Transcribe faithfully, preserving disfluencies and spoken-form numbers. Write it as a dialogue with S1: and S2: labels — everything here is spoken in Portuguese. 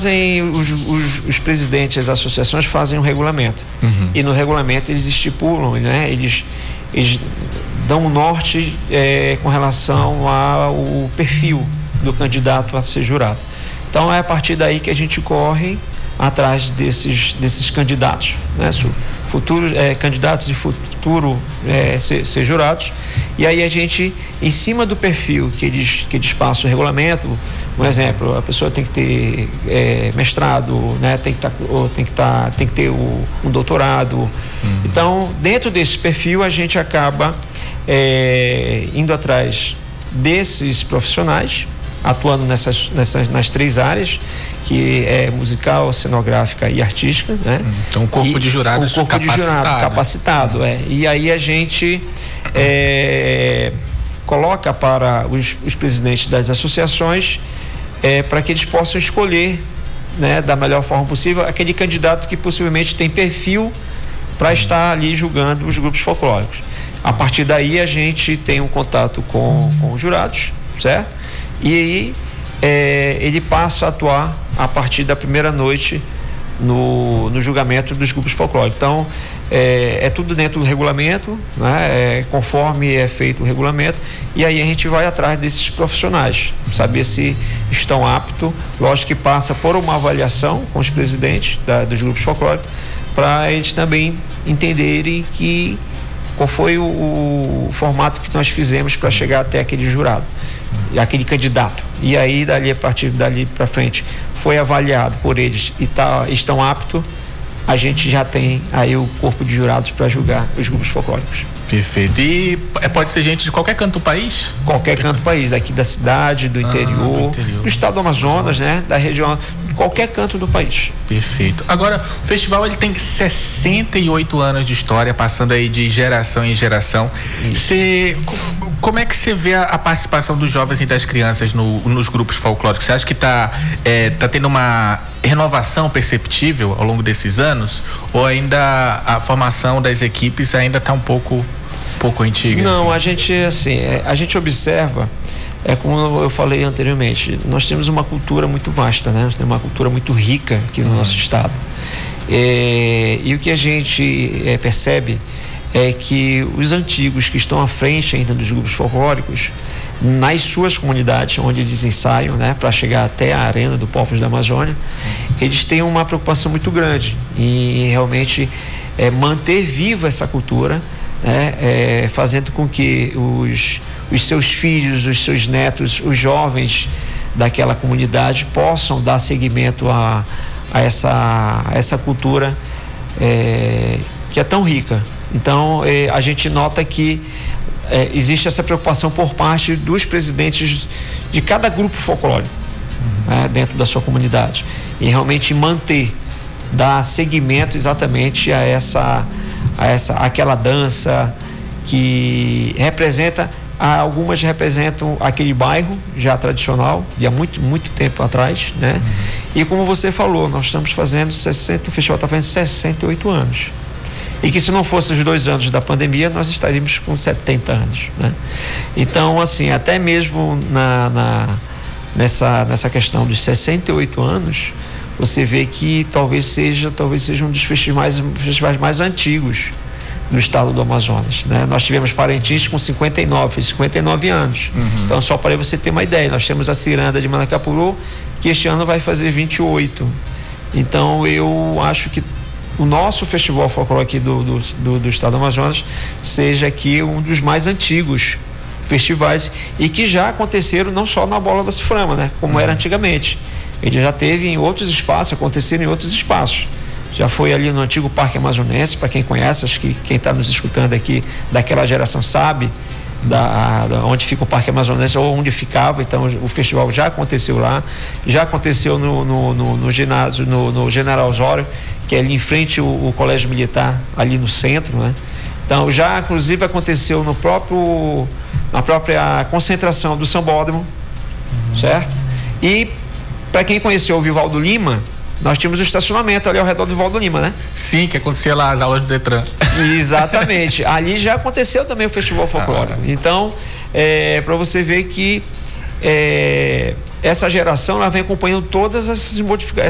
S1: fazem, os, os, os presidentes das associações fazem um regulamento. Uhum. E no regulamento eles estipulam, né? Eles, eles dão um norte é, com relação ao perfil do candidato a ser jurado. Então é a partir daí que a gente corre atrás desses, desses candidatos, né? Futuros é, candidatos de futuro é, ser, ser jurados. E aí a gente, em cima do perfil que eles, que eles passam o regulamento, um exemplo, a pessoa tem que ter é, mestrado, né? Tem que tá, ou tem que tá, tem que ter o, um doutorado. Uhum. Então, dentro desse perfil, a gente acaba é, indo atrás desses profissionais, atuando nessas, nessas nas três áreas, que é musical, cenográfica e artística, né?
S2: Então, um corpo
S1: e,
S2: de jurados
S1: um corpo capacitado, de jurado capacitado, né? é. E aí a gente é, coloca para os, os presidentes das associações é, para que eles possam escolher, né, da melhor forma possível aquele candidato que possivelmente tem perfil para estar ali julgando os grupos folclóricos. A partir daí a gente tem um contato com, com os jurados, certo? E aí é, ele passa a atuar a partir da primeira noite no, no julgamento dos grupos folclóricos. Então é, é tudo dentro do regulamento, né? É, conforme é feito o regulamento, e aí a gente vai atrás desses profissionais, saber se estão aptos. Lógico que passa por uma avaliação com os presidentes da, dos grupos folclóricos, para eles também entenderem que qual foi o, o formato que nós fizemos para chegar até aquele jurado, aquele candidato. E aí dali, a partir dali para frente, foi avaliado por eles e tá, estão aptos, a gente já tem aí o corpo de jurados para julgar os grupos folclóricos.
S2: Perfeito. E pode ser gente de qualquer canto do país?
S1: Qualquer canto do país, daqui da cidade, do, ah, interior, do interior, do estado do Amazonas, né? Da região, qualquer canto do país.
S2: Perfeito. Agora, o festival ele tem sessenta e oito anos de história, passando aí de geração em geração. Cê, como é que você vê a, a participação dos jovens e das crianças no, nos grupos folclóricos? Você acha que está é, tá tendo uma renovação perceptível ao longo desses anos? Ou ainda a formação das equipes ainda está um pouco, pouco antiga?
S1: Não,
S2: assim?
S1: a gente, assim, é, a gente observa, é como eu falei anteriormente, nós temos uma cultura muito vasta, né? Nós temos uma cultura muito rica aqui no uhum. nosso estado. É, e o que a gente é, percebe é que os antigos que estão à frente ainda dos grupos folclóricos, nas suas comunidades onde eles ensaiam, né, para chegar até a arena do Povos da Amazônia, eles têm uma preocupação muito grande em realmente é, manter viva essa cultura, né, é, fazendo com que os, os seus filhos, os seus netos, os jovens daquela comunidade possam dar seguimento a, a, essa, a essa cultura é, que é tão rica. Então é, a gente nota que É, existe essa preocupação por parte dos presidentes de cada grupo folclórico, uhum. né, dentro da sua comunidade, e realmente manter, dar seguimento exatamente a essa, a essa, aquela dança que representa, algumas representam aquele bairro já tradicional, de há muito, muito tempo atrás, né? Uhum. E como você falou, nós estamos fazendo sessenta, o festival está fazendo sessenta e oito anos. E que se não fossem os dois anos da pandemia, nós estaríamos com setenta anos, né? Então, assim, até mesmo na, na, nessa, nessa questão dos sessenta e oito anos, você vê que talvez seja, talvez seja um dos festivais, festivais mais antigos no estado do Amazonas, né? Nós tivemos Parintins com cinquenta e nove, fez cinquenta e nove anos. Uhum. Então, só para você ter uma ideia, nós temos a Ciranda de Manacapuru, que este ano vai fazer vinte e oito. Então, eu acho que o nosso festival folclórico aqui do, do, do, do estado do Amazonas seja aqui um dos mais antigos festivais, e que já aconteceram não só na Bola da Ciframa, né? Como era antigamente. Ele já teve em outros espaços, aconteceram em outros espaços. Já foi ali no antigo Parque Amazonense, para quem conhece, acho que quem está nos escutando aqui daquela geração sabe da, da onde fica o Parque Amazonense, ou onde ficava. Então o festival já aconteceu lá, já aconteceu no, no, no, no ginásio, no, no General Osório, que é ali em frente o, o Colégio Militar, ali no centro, né? Então já inclusive aconteceu no próprio, na própria concentração do Sambódromo, uhum. certo? E para quem conheceu o Vivaldo Lima, nós tínhamos o estacionamento ali ao redor do Vivaldo Lima, né?
S2: Sim, que acontecia lá as aulas do Detran.
S1: Exatamente. Ali já aconteceu também o Festival Folclórico. Ah. Então, é, para você ver que é, essa geração ela vem acompanhando todas essas modificações,